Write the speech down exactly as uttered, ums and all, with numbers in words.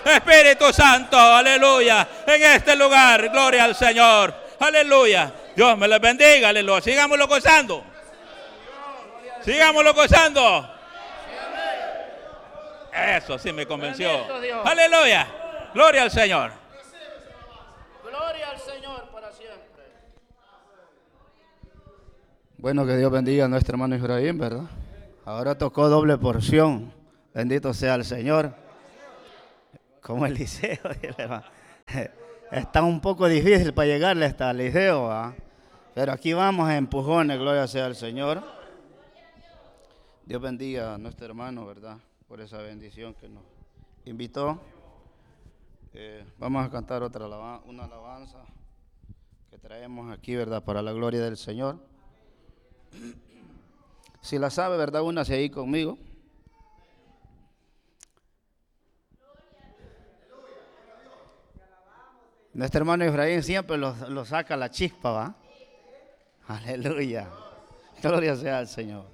Espíritu Santo, aleluya, en este lugar, gloria al Señor, aleluya. Dios me les bendiga, aleluya. Sigámoslo gozando. Sigámoslo gozando. Eso sí me convenció. Aleluya. Gloria al Señor. Gloria al Señor para siempre. Bueno, que Dios bendiga a nuestro hermano Efraín, ¿verdad? Ahora tocó doble porción. Bendito sea el Señor. Como el liceo. Está un poco difícil para llegarle hasta el liceo, ¿verdad? Pero aquí vamos a empujones, gloria sea al Señor. Dios bendiga a nuestro hermano, ¿verdad? Por esa bendición que nos invitó. Eh, vamos a cantar otra alabanza, una alabanza que traemos aquí, ¿verdad? Para la gloria del Señor. Si la sabe, ¿verdad? Únase ahí conmigo. Nuestro hermano Efraín siempre lo, lo saca la chispa, ¿va? Aleluya. Gloria sea al Señor.